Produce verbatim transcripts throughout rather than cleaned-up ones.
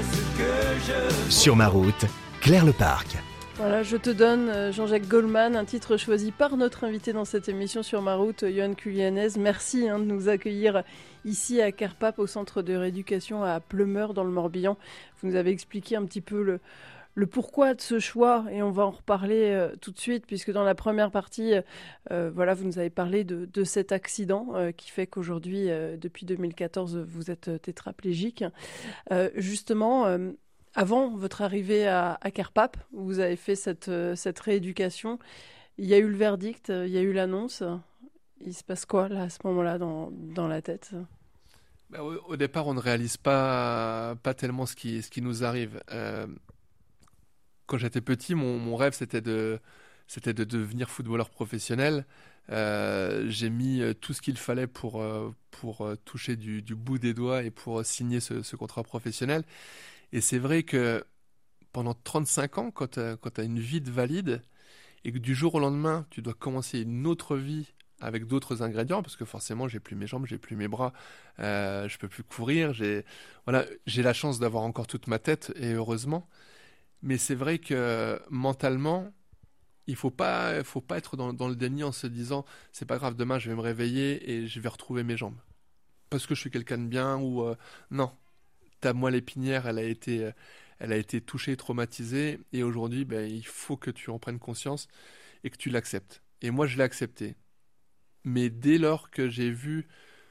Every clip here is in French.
Sur ma route, Claire Leparc. Voilà, je te donne Jean-Jacques Goldman, un titre choisi par notre invité dans cette émission Sur ma route, Yoann Kulianez. Merci hein, de nous accueillir ici à Carpape, au centre de rééducation à Pleumeur dans le Morbihan. Vous nous avez expliqué un petit peu le, le pourquoi de ce choix et on va en reparler euh, tout de suite puisque dans la première partie, euh, voilà, vous nous avez parlé de, de cet accident euh, qui fait qu'aujourd'hui, euh, depuis deux mille quatorze, vous êtes tétraplégique. Euh, justement... Euh, Avant votre arrivée à, à Carpape, où vous avez fait cette, cette rééducation, il y a eu le verdict, il y a eu l'annonce. Il se passe quoi là, à ce moment-là dans, dans la tête ? Bah, au, au départ, on ne réalise pas, pas tellement ce qui, ce qui nous arrive. Euh, quand j'étais petit, mon, mon rêve, c'était de, c'était de devenir footballeur professionnel. Euh, j'ai mis tout ce qu'il fallait pour, pour toucher du, du bout des doigts et pour signer ce, ce contrat professionnel. Et c'est vrai que pendant trente-cinq ans, quand tu as une vie de valide et que du jour au lendemain, tu dois commencer une autre vie avec d'autres ingrédients, parce que forcément, j'ai plus mes jambes, j'ai plus mes bras, euh, je peux plus courir. J'ai voilà, j'ai la chance d'avoir encore toute ma tête, et heureusement. Mais c'est vrai que mentalement, il faut pas, faut pas être dans, dans le déni en se disant « c'est pas grave, demain, je vais me réveiller et je vais retrouver mes jambes. » Parce que je suis quelqu'un de bien ou... Euh, non. Ta moelle épinière, elle a été, elle a été touchée, traumatisée, et aujourd'hui, ben, il faut que tu en prennes conscience et que tu l'acceptes. Et moi, je l'ai accepté. Mais dès lors que j'ai vu,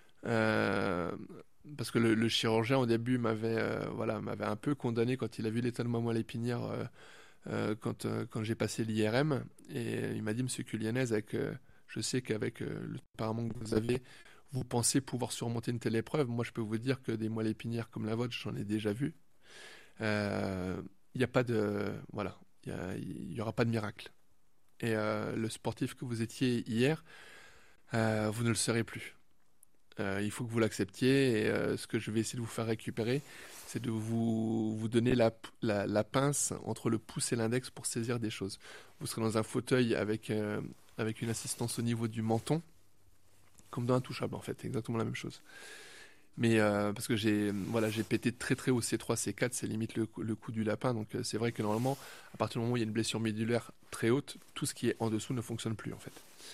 euh, parce que le, le chirurgien au début m'avait, euh, voilà, m'avait un peu condamné quand il a vu l'état de ma moelle épinière euh, euh, quand, euh, quand j'ai passé l'I R M, et il m'a dit, Monsieur Kulianez, avec, euh, je sais qu'avec euh, le tempérament que vous avez, vous pensez pouvoir surmonter une telle épreuve. Moi, je peux vous dire que des moelles épinières comme la vôtre, j'en ai déjà vu. Il euh, n'y a pas de... Voilà, il n'y aura pas de miracle. Et euh, le sportif que vous étiez hier, euh, vous ne le serez plus. Euh, il faut que vous l'acceptiez. Et euh, ce que je vais essayer de vous faire récupérer, c'est de vous, vous donner la, la, la pince entre le pouce et l'index pour saisir des choses. Vous serez dans un fauteuil avec, euh, avec une assistance au niveau du menton, comme dans Intouchable en fait, exactement la même chose. Mais euh, parce que j'ai voilà, j'ai pété très très haut C trois, C quatre, c'est limite le, le coup du lapin, donc euh, c'est vrai que normalement, à partir du moment où il y a une blessure médulaire très haute, tout ce qui est en dessous ne fonctionne plus en fait.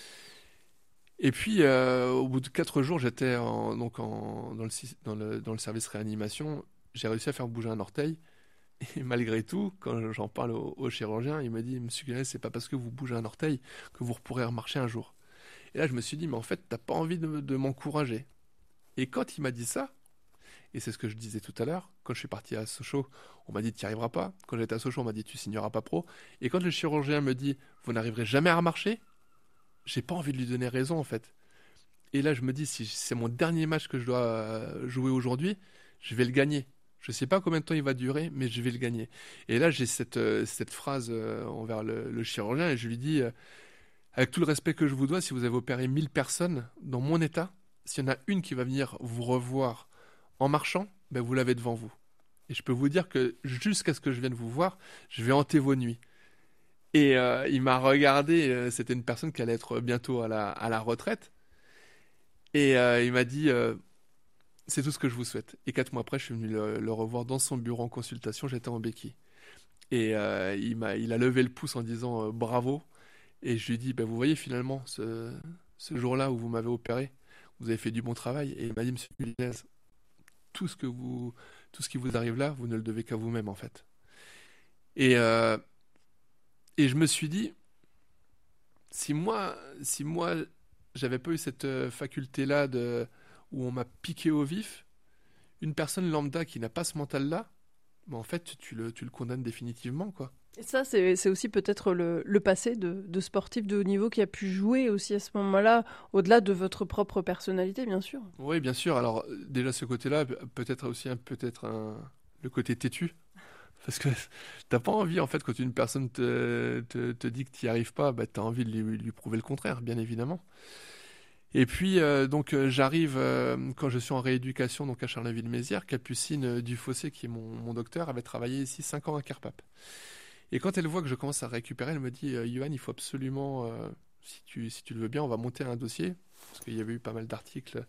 Et puis euh, au bout de quatre jours, j'étais en, donc en, dans, le, dans, le, dans le service réanimation, j'ai réussi à faire bouger un orteil, et malgré tout, quand j'en parle au, au chirurgien, il me dit « Monsieur Kulianez, c'est pas parce que vous bougez un orteil que vous pourrez remarcher un jour ». Et là, je me suis dit, mais en fait, t'as pas envie de, de m'encourager. Et quand il m'a dit ça, et c'est ce que je disais tout à l'heure, quand je suis parti à Sochaux, on m'a dit, tu n'y arriveras pas. Quand j'étais à Sochaux, on m'a dit, tu signeras pas pro. Et quand le chirurgien me dit, vous n'arriverez jamais à marcher, j'ai pas envie de lui donner raison, en fait. Et là, je me dis, si c'est mon dernier match que je dois jouer aujourd'hui, je vais le gagner. Je sais pas combien de temps il va durer, mais je vais le gagner. Et là, j'ai cette, cette phrase envers le, le chirurgien, et je lui dis... Avec tout le respect que je vous dois, si vous avez opéré mille personnes dans mon état, s'il y en a une qui va venir vous revoir en marchant, ben vous l'avez devant vous. Et je peux vous dire que jusqu'à ce que je vienne vous voir, je vais hanter vos nuits. Et euh, il m'a regardé, euh, c'était une personne qui allait être bientôt à la, à la retraite. Et euh, il m'a dit, euh, c'est tout ce que je vous souhaite. Et quatre mois après, je suis venu le, le revoir dans son bureau en consultation, j'étais en béquille. Et euh, il, m'a, il a levé le pouce en disant euh, bravo. Et je lui ai dit, bah, vous voyez finalement, ce, ce jour-là où vous m'avez opéré, vous avez fait du bon travail. Et il m'a dit, Monsieur Kulianez, tout ce que vous, tout ce qui vous arrive là, vous ne le devez qu'à vous-même en fait. Et, euh, et je me suis dit, si moi, si moi, j'avais pas eu cette faculté-là de, où on m'a piqué au vif, une personne lambda qui n'a pas ce mental-là, bah, en fait, tu le, tu le condamnes définitivement, quoi. Et ça, c'est, c'est aussi peut-être le, le passé de, de sportif de haut niveau qui a pu jouer aussi à ce moment-là, au-delà de votre propre personnalité, bien sûr. Oui, bien sûr. Alors, déjà, ce côté-là, peut-être aussi un, peut-être un, le côté têtu. Parce que t'as pas envie, en fait, quand une personne te, te, te dit que tu n'y arrives pas, bah, tu as envie de lui, lui prouver le contraire, bien évidemment. Et puis, euh, donc, euh, j'arrive, euh, quand je suis en rééducation donc à Charleville-Mézières, Capucine euh, Dufossé, qui est mon, mon docteur, avait travaillé ici cinq ans à Carpape. Et quand elle voit que je commence à récupérer, elle me dit euh, « Yoann, il faut absolument, euh, si, tu, si tu le veux bien, on va monter un dossier. » Parce qu'il y avait eu pas mal d'articles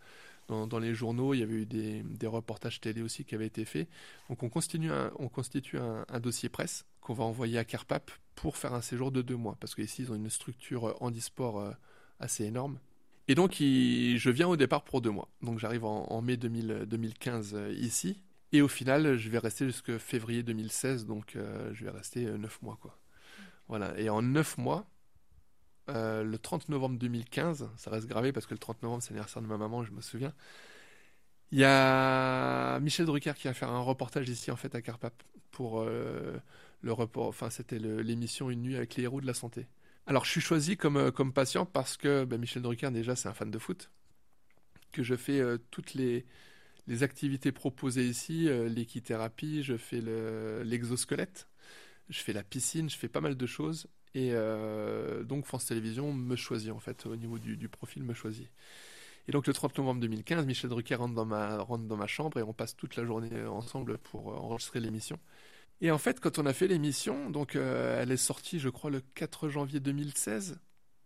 dans, dans les journaux, il y avait eu des, des reportages télé aussi qui avaient été faits. Donc on constitue un, on constitue un, un dossier presse qu'on va envoyer à Carpap pour faire un séjour de deux mois, parce qu'ici ils ont une structure handisport euh, assez énorme. Et donc il, je viens au départ pour deux mois. Donc j'arrive en, en mai deux mille, deux mille quinze euh, ici, et au final je vais rester jusqu'à février deux mille seize, donc euh, je vais rester euh, neuf mois quoi. Voilà, et en neuf mois, euh, le trente novembre deux mille quinze, ça reste gravé parce que le trente novembre c'est l'anniversaire de ma maman, je me souviens. Il y a Michel Drucker qui va faire un reportage ici en fait à Carpap pour euh, le report, enfin c'était le, l'émission Une nuit avec les héros de la santé. Alors je suis choisi comme, comme patient parce que ben, Michel Drucker déjà c'est un fan de foot, que je fais euh, toutes les, les activités proposées ici, euh, l'équithérapie, je fais le, l'exosquelette, je fais la piscine, je fais pas mal de choses. Et euh, donc France Télévisions me choisit en fait, au niveau du, du profil me choisit. Et donc le trente novembre deux mille quinze, Michel Drucker rentre dans ma, rentre dans ma chambre et on passe toute la journée ensemble pour enregistrer l'émission. Et en fait, quand on a fait l'émission, donc euh, elle est sortie, je crois, le quatre janvier deux mille seize.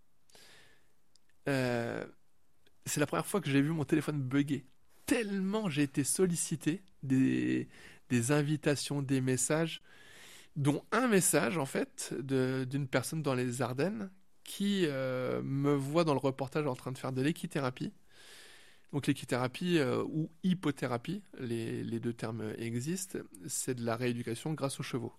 Euh, c'est la première fois que j'ai vu mon téléphone bugger. Tellement j'ai été sollicité des, des invitations, des messages, dont un message en fait de, d'une personne dans les Ardennes qui euh, me voit dans le reportage en train de faire de l'équithérapie. Donc l'équithérapie euh, ou hypothérapie, les, les deux termes existent, c'est de la rééducation grâce aux chevaux.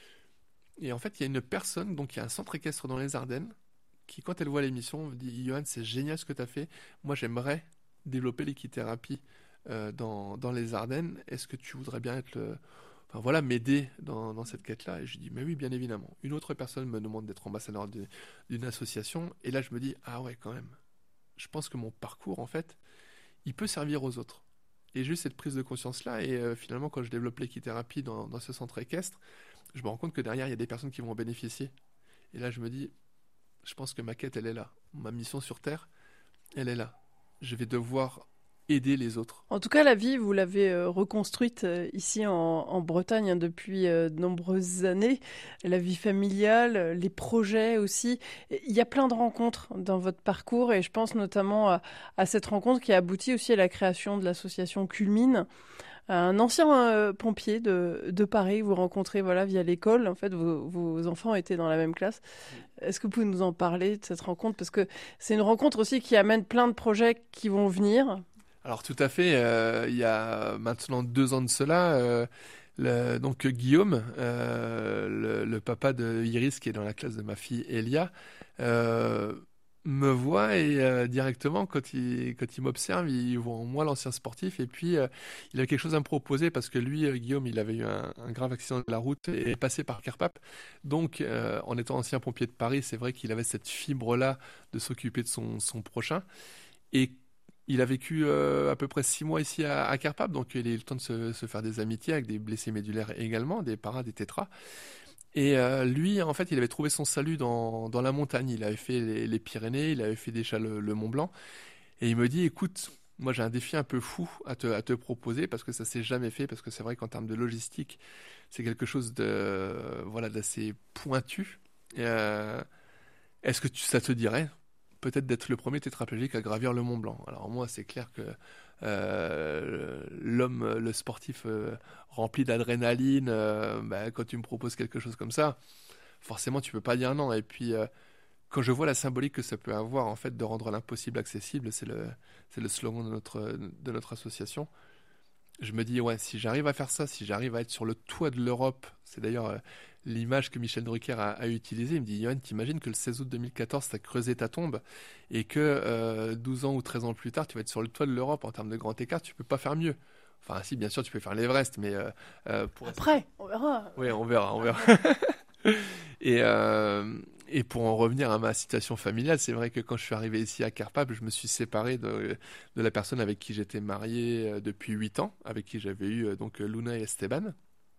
Et en fait, il y a une personne, donc il y a un centre équestre dans les Ardennes, qui quand elle voit l'émission, dit « Johan, c'est génial ce que tu as fait, moi j'aimerais développer l'équithérapie euh, dans, dans les Ardennes, est-ce que tu voudrais bien être le... Enfin voilà, m'aider dans, dans cette quête-là ?» Et je dis « Mais oui, bien évidemment. » Une autre personne me demande d'être ambassadeur de, d'une association, et là je me dis « Ah ouais, quand même. Je pense que mon parcours, en fait, il peut servir aux autres. » Et j'ai eu cette prise de conscience-là, et euh, finalement, quand je développe l'équithérapie dans, dans ce centre équestre, je me rends compte que derrière, il y a des personnes qui vont en bénéficier. Et là, je me dis, je pense que ma quête, elle est là. Ma mission sur Terre, elle est là. Je vais devoir aider les autres. En tout cas, la vie, vous l'avez euh, reconstruite euh, ici en, en Bretagne hein, depuis euh, de nombreuses années. La vie familiale, euh, les projets aussi. Il y a plein de rencontres dans votre parcours et je pense notamment à, à cette rencontre qui a abouti aussi à la création de l'association Culmine. Un ancien euh, pompier de, de Paris, vous rencontrez voilà, via l'école. En fait, vos, vos enfants étaient dans la même classe. Est-ce que vous pouvez nous en parler de cette rencontre? Parce que c'est une rencontre aussi qui amène plein de projets qui vont venir. Alors tout à fait, euh, il y a maintenant deux ans de cela, euh, le, donc Guillaume, euh, le, le papa de Iris qui est dans la classe de ma fille Elia, euh, me voit et euh, directement quand il, quand il m'observe, il voit en moi l'ancien sportif et puis euh, il a quelque chose à me proposer parce que lui, euh, Guillaume, il avait eu un, un grave accident de la route et est passé par Carpap. Donc euh, en étant ancien pompier de Paris, c'est vrai qu'il avait cette fibre-là de s'occuper de son, son prochain. Et il a vécu euh, à peu près six mois ici à, à Carpap, donc il a eu le temps de se, se faire des amitiés avec des blessés médulaires également, des paras, des tétras. Et euh, lui, en fait, il avait trouvé son salut dans, dans la montagne. Il avait fait les, les Pyrénées, il avait fait déjà le, le Mont Blanc. Et il me dit, écoute, moi j'ai un défi un peu fou à te, à te proposer parce que ça s'est jamais fait, parce que c'est vrai qu'en termes de logistique, c'est quelque chose de, euh, voilà, d'assez pointu. Et, euh, est-ce que tu, ça te dirait peut-être d'être le premier tétraplégique à gravir le Mont Blanc? Alors moi, c'est clair que euh, l'homme, le sportif euh, rempli d'adrénaline, euh, bah, quand tu me proposes quelque chose comme ça, forcément, tu peux pas dire non. Et puis, euh, quand je vois la symbolique que ça peut avoir, en fait, de rendre l'impossible accessible, c'est le, c'est le slogan de notre, de notre association. Je me dis, ouais, si j'arrive à faire ça, si j'arrive à être sur le toit de l'Europe, c'est d'ailleurs euh, l'image que Michel Drucker a, a utilisée. Il me dit, Johan, t'imagines que le seize août deux mille quatorze, t'as creusé ta tombe et que euh, douze ans ou treize ans plus tard, tu vas être sur le toit de l'Europe en termes de grand écart, tu peux pas faire mieux. Enfin, si, bien sûr, tu peux faire l'Everest, mais euh, euh, pour... Après, on verra. Oui, on verra, on verra. et, euh, et pour en revenir à ma situation familiale, c'est vrai que quand je suis arrivé ici à Carpap, je me suis séparé de, de la personne avec qui j'étais marié euh, depuis huit ans, avec qui j'avais eu euh, donc Luna et Esteban.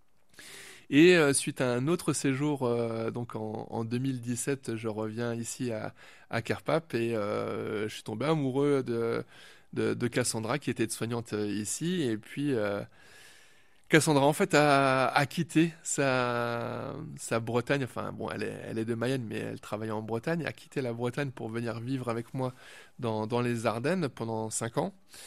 Et euh, suite à un autre séjour, euh, donc en, en deux mille dix-sept, je reviens ici à, à Carpap et euh, je suis tombé amoureux de, de, de Cassandra qui était aide-soignante ici. Et puis euh, Cassandra en fait a, a quitté sa, sa Bretagne, enfin bon, elle est, elle est de Mayenne mais elle travaillait en Bretagne, a quitté la Bretagne pour venir vivre avec moi dans, dans les Ardennes pendant cinq ans.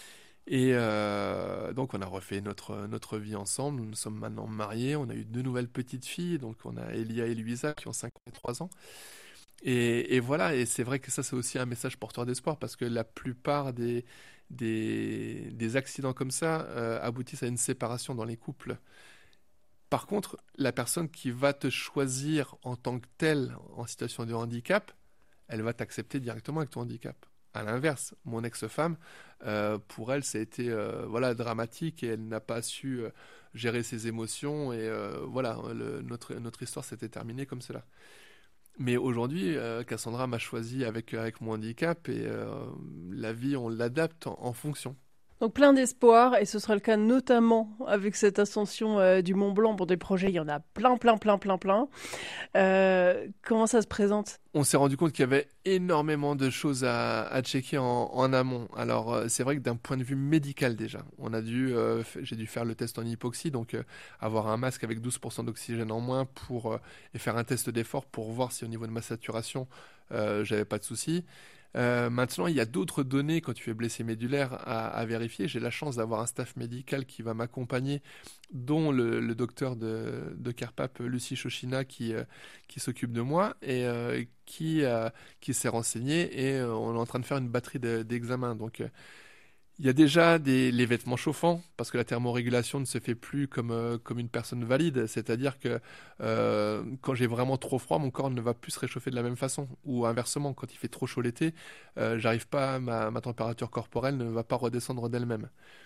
Et euh, donc on a refait notre, notre vie ensemble, nous sommes maintenant mariés, on a eu deux nouvelles petites filles, donc on a Elia et Luisa qui ont cinq ans et trois ans. Et, et voilà, et c'est vrai que ça c'est aussi un message porteur d'espoir, parce que la plupart des, des, des accidents comme ça euh, aboutissent à une séparation dans les couples. Par contre, la personne qui va te choisir en tant que telle en situation de handicap, elle va t'accepter directement avec ton handicap. À l'inverse, mon ex-femme, euh, pour elle, ça a été euh, voilà, dramatique et elle n'a pas su euh, gérer ses émotions. Et euh, voilà, le- notre, notre histoire s'était terminée comme cela. Mais aujourd'hui, euh, Cassandra m'a choisi avec, avec mon handicap et euh, la vie, on l'adapte en, en fonction. Donc plein d'espoir, et ce sera le cas notamment avec cette ascension euh, du Mont Blanc. Pour des projets, il y en a plein, plein, plein, plein, plein. Euh, comment ça se présente? On s'est rendu compte qu'il y avait énormément de choses à, à checker en, en amont. Alors, euh, c'est vrai que d'un point de vue médical déjà, on a dû, euh, f- j'ai dû faire le test en hypoxie, donc euh, avoir un masque avec douze pour cent d'oxygène en moins pour, euh, et faire un test d'effort pour voir si au niveau de ma saturation, euh, j'avais pas de soucis. Euh, maintenant, il y a d'autres données quand tu es blessé médulaire à, à vérifier. J'ai la chance d'avoir un staff médical qui va m'accompagner, dont le, le docteur de, de Carpap, Lucie Chochina, qui, euh, qui s'occupe de moi et euh, qui, euh, qui s'est renseigné. Et euh, on est en train de faire une batterie de- d'examens. Donc, euh, il y a déjà des, les vêtements chauffants, parce que la thermorégulation ne se fait plus comme, euh, comme une personne valide. C'est-à-dire que euh, quand j'ai vraiment trop froid, mon corps ne va plus se réchauffer de la même façon. Ou inversement, quand il fait trop chaud l'été, euh, j'arrive pas, ma, ma température corporelle ne va pas redescendre d'elle-même.